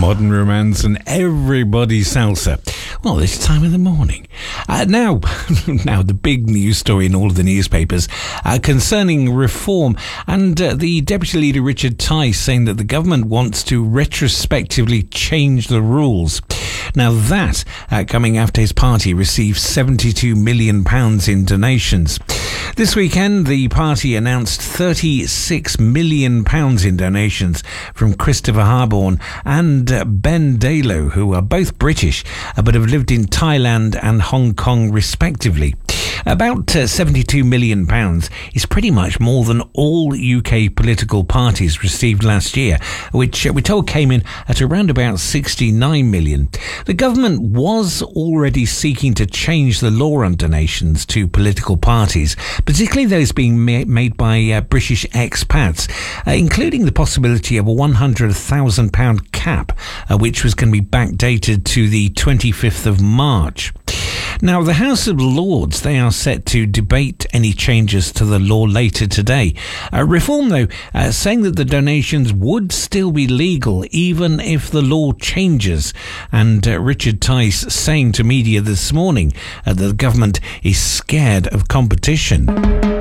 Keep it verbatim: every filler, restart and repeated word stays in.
modern romance and everybody's salsa. Well, this time of the morning. Uh, now, now the big news story in all of the newspapers uh, concerning reform and uh, the Deputy Leader Richard Tice saying that the government wants to retrospectively change the rules. Now that uh, coming after his party received seventy-two million pounds in donations. This weekend, the party announced thirty-six million pounds in donations from Christopher Harborne and uh, Ben Dalo, who are both British uh, but have lived in Thailand and Hong Kong respectively. About uh, seventy-two million pounds is pretty much more than all U K political parties received last year, which uh, we're told came in at around about sixty-nine million. The government was already seeking to change the law on donations to political parties, particularly those being ma- made by uh, British expats, uh, including the possibility of a one hundred thousand pounds cap, uh, which was going to be backdated to the twenty-fifth of March. Now, the House of Lords, they are set to debate any changes to the law later today. Uh, reform, though, uh, saying that the donations would still be legal even if the law changes. And uh, Richard Tice saying to media this morning uh, that the government is scared of competition.